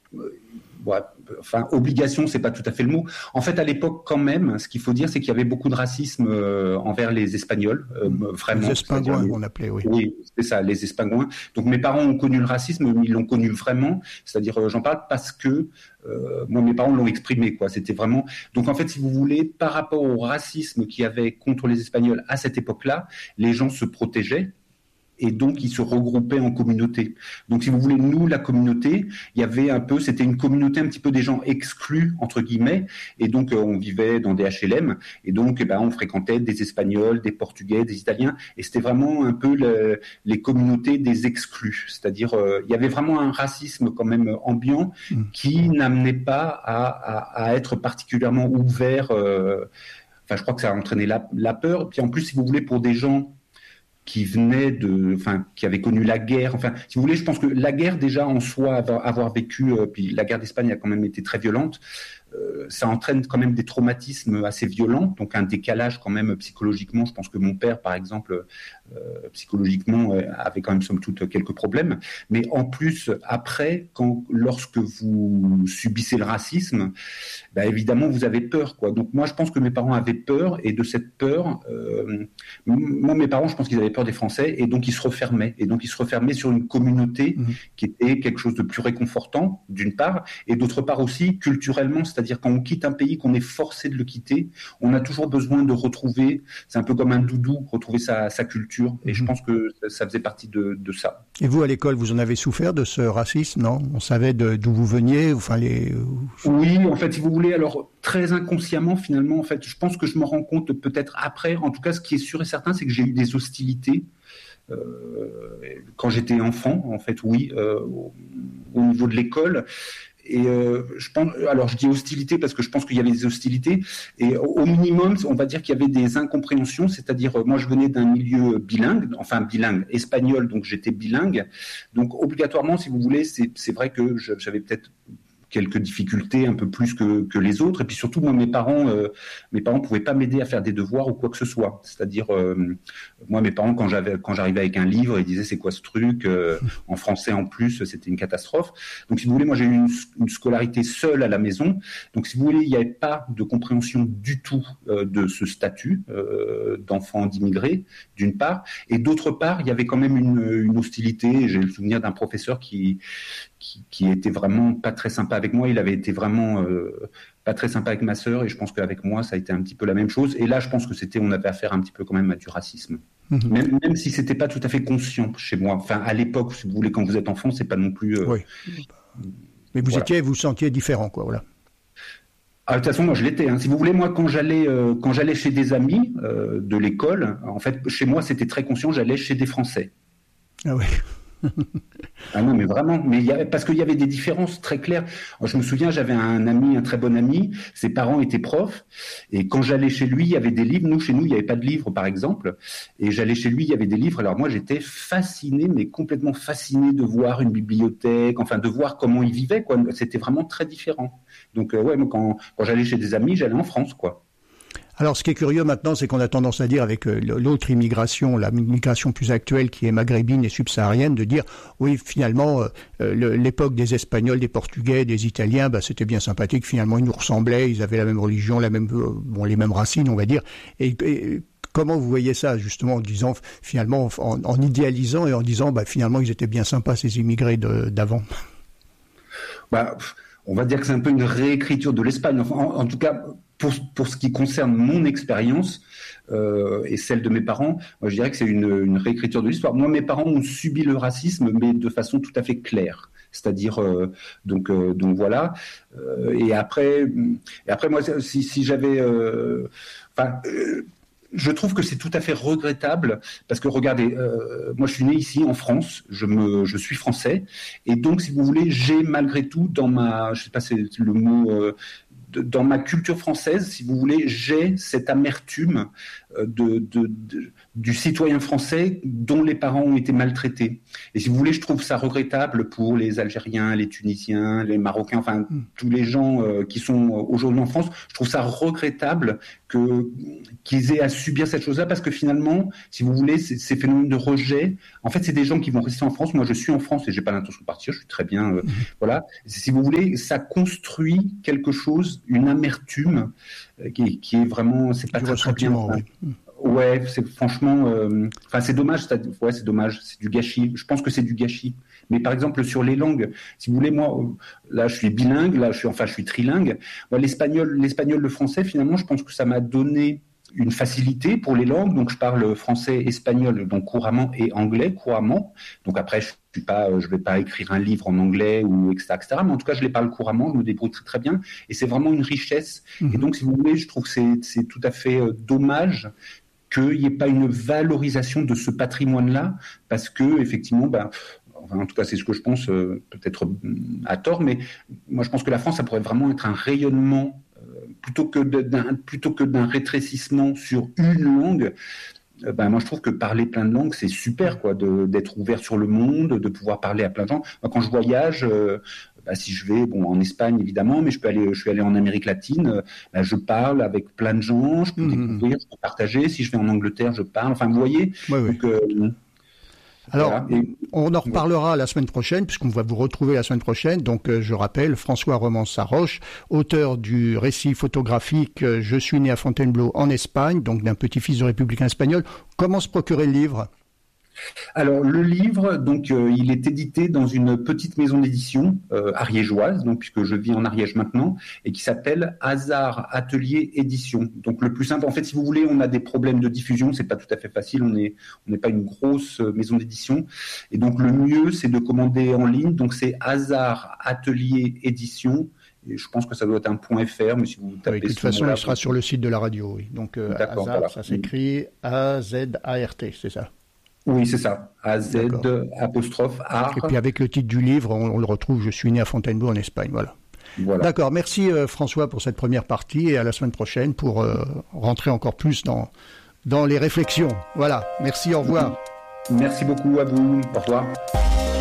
Ouais, enfin, obligation, c'est pas tout à fait le mot. En fait, à l'époque, quand même, ce qu'il faut dire, c'est qu'il y avait beaucoup de racisme envers les Espagnols, vraiment. Les Espingouins, on appelait, oui. Oui, c'est ça, les Espingouins. Donc, mes parents ont connu le racisme, mais ils l'ont connu vraiment. C'est-à-dire, j'en parle parce que moi, mes parents l'ont exprimé, quoi. C'était vraiment. Donc, en fait, si vous voulez, par rapport au racisme qu'il y avait contre les Espagnols à cette époque-là, les gens se protégeaient. Et donc, ils se regroupaient en communauté. Donc, si vous voulez, nous, la communauté, il y avait un peu, c'était une communauté un petit peu des gens exclus, entre guillemets. Et donc, on vivait dans des HLM. Et donc, on fréquentait des Espagnols, des Portugais, des Italiens. Et c'était vraiment un peu les communautés des exclus. C'est-à-dire, il y avait vraiment un racisme quand même ambiant qui n'amenait pas à être particulièrement ouvert. Enfin, je crois que ça a entraîné la peur. Puis en plus, si vous voulez, pour des gens qui qui avaient connu la guerre. Enfin, si vous voulez, je pense que la guerre déjà en soi, avoir vécu, puis la guerre d'Espagne a quand même été très violente. Ça entraîne quand même des traumatismes assez violents, donc un décalage quand même psychologiquement. Je pense que mon père, par exemple, psychologiquement, avait quand même somme toute quelques problèmes. Mais en plus, après, lorsque vous subissez le racisme, évidemment, vous avez peur, quoi. Donc moi, je pense que mes parents avaient peur, et de cette peur, moi, mes parents, je pense qu'ils avaient peur des Français, et donc ils se refermaient. Et donc ils se refermaient sur une communauté qui était quelque chose de plus réconfortant, d'une part, et d'autre part aussi culturellement. C'est-à-dire quand on quitte un pays, qu'on est forcé de le quitter, on a toujours besoin de retrouver, c'est un peu comme un doudou, retrouver sa culture. Et je pense que ça faisait partie de ça. Et vous, à l'école, vous en avez souffert de ce racisme, non? On savait d'où vous veniez, Oui, en fait, si vous voulez, alors très inconsciemment, finalement, en fait, je pense que je me rends compte peut-être après. En tout cas, ce qui est sûr et certain, c'est que j'ai eu des hostilités. Quand j'étais enfant, en fait, oui, au niveau de l'école. Et je pense, alors je dis hostilité parce que je pense qu'il y avait des hostilités, et au minimum, on va dire qu'il y avait des incompréhensions, c'est-à-dire moi je venais d'un milieu bilingue, enfin bilingue, espagnol, donc j'étais bilingue, donc obligatoirement, si vous voulez, c'est vrai que j'avais peut-être quelques difficultés un peu plus que les autres, et puis surtout moi mes parents pouvaient pas m'aider à faire des devoirs ou quoi que ce soit. C'est-à-dire moi mes parents quand j'arrivais avec un livre, ils disaient c'est quoi ce truc, en français en plus, c'était une catastrophe. Donc si vous voulez, moi j'ai eu une scolarité seule à la maison. Donc si vous voulez, il n'y avait pas de compréhension du tout de ce statut d'enfant d'immigré, d'une part, et d'autre part, il y avait quand même une hostilité. J'ai le souvenir d'un professeur qui était vraiment pas très sympa avec moi. Il avait été vraiment pas très sympa avec ma sœur, et je pense qu'avec moi, ça a été un petit peu la même chose. Et là, je pense que on avait affaire un petit peu quand même à du racisme. Même si c'était pas tout à fait conscient chez moi. Enfin, à l'époque, si vous voulez, quand vous êtes enfant, c'est pas non plus... Oui. Mais vous sentiez différent, quoi, voilà. Ah, de toute façon, moi, je l'étais. Si vous voulez, moi, quand j'allais chez des amis de l'école, en fait, chez moi, c'était très conscient, j'allais chez des Français. Ah oui. Ah non, mais vraiment, parce qu'il y avait des différences très claires. Je me souviens, j'avais un très bon ami, ses parents étaient profs, et quand j'allais chez lui, il y avait des livres. Chez nous, il n'y avait pas de livres, par exemple, et j'allais chez lui, il y avait des livres. Alors moi, j'étais fasciné, mais complètement fasciné de voir une bibliothèque, enfin, de voir comment ils vivaient, quoi. C'était vraiment très différent. Donc, moi, quand j'allais chez des amis, j'allais en France, quoi. Alors, ce qui est curieux maintenant, c'est qu'on a tendance à dire avec l'autre immigration, la migration plus actuelle qui est maghrébine et subsaharienne, de dire, oui, finalement, l'époque des Espagnols, des Portugais, des Italiens, c'était bien sympathique. Finalement, ils nous ressemblaient, ils avaient la même religion, les mêmes racines, on va dire. Et comment vous voyez ça, justement, en disant, finalement, en idéalisant et en disant, finalement, ils étaient bien sympas, ces immigrés d'avant? On va dire que c'est un peu une réécriture de l'Espagne. Enfin, en tout cas, pour ce qui concerne mon expérience et celle de mes parents, moi, je dirais que c'est une réécriture de l'histoire. Moi, mes parents ont subi le racisme, mais de façon tout à fait claire. C'est-à-dire, donc voilà. Et après, moi, si j'avais, je trouve que c'est tout à fait regrettable parce que regardez, moi je suis né ici en France, je suis français, et donc si vous voulez, j'ai malgré tout je sais pas c'est le mot, dans ma culture française, si vous voulez, j'ai cette amertume du citoyen français dont les parents ont été maltraités. Et si vous voulez, je trouve ça regrettable pour les Algériens, les Tunisiens, les Marocains, enfin tous les gens qui sont aujourd'hui en France. Je trouve ça regrettable qu'ils aient à subir cette chose-là, parce que finalement, si vous voulez, ces phénomènes de rejet, en fait, c'est des gens qui vont rester en France. Moi, je suis en France et j'ai pas l'intention de partir. Je suis très bien, voilà. Si vous voulez, ça construit quelque chose, une amertume qui est vraiment, c'est pas du très, très bien. ressentiment, oui. Ouais, c'est franchement, c'est dommage. C'est dommage. C'est du gâchis. Je pense que c'est du gâchis. Mais par exemple sur les langues, si vous voulez, moi, là, je suis bilingue. Là, je suis trilingue. Moi, l'espagnol, le français, finalement, je pense que ça m'a donné une facilité pour les langues. Donc, je parle français, espagnol, donc couramment, et anglais couramment. Donc après, je vais pas écrire un livre en anglais ou etc., etc. Mais en tout cas, je les parle couramment. Je me débrouille très, très bien. Et c'est vraiment une richesse. Et donc, si vous voulez, je trouve que c'est tout à fait dommage qu'il n'y ait pas une valorisation de ce patrimoine-là, parce que effectivement, en tout cas, c'est ce que je pense, peut-être à tort, mais moi, je pense que la France, ça pourrait vraiment être un rayonnement plutôt que d'un rétrécissement sur une langue. Moi, je trouve que parler plein de langues, c'est super, quoi, d'être ouvert sur le monde, de pouvoir parler à plein de gens. Moi, quand je voyage, si je vais, en Espagne évidemment, mais je suis allé en Amérique latine, je parle avec plein de gens, je peux découvrir, je peux partager. Si je vais en Angleterre, je parle. Enfin, vous voyez. Oui, oui. Donc, alors, voilà. on en reparlera la semaine prochaine, puisqu'on va vous retrouver la semaine prochaine. Donc, je rappelle, François Romans-Saroche, auteur du récit photographique « Je suis né à Fontainebleau en Espagne », donc d'un petit-fils de républicain espagnol. Comment se procurer le livre ? Alors le livre, donc il est édité dans une petite maison d'édition ariégeoise, donc puisque je vis en Ariège maintenant, et qui s'appelle Hasard Atelier Édition. Donc le plus simple, en fait, si vous voulez, on a des problèmes de diffusion, c'est pas tout à fait facile, on n'est pas une grosse maison d'édition, et donc le mieux c'est de commander en ligne. Donc c'est Hasard Atelier Édition. Et je pense que ça doit être un .fr, mais si vous tapez... Oui, de toute façon, il sera sur le site de la radio, oui. Donc Hasard, voilà. Ça s'écrit A-Z-A-R-T, c'est ça ? Oui, c'est ça. A-Z''A. Et puis avec le titre du livre, on le retrouve, Je suis né à Fontainebleau en Espagne, voilà. D'accord, merci François pour cette première partie et à la semaine prochaine pour rentrer encore plus dans les réflexions. Voilà, merci, au revoir. Merci beaucoup à vous, au revoir.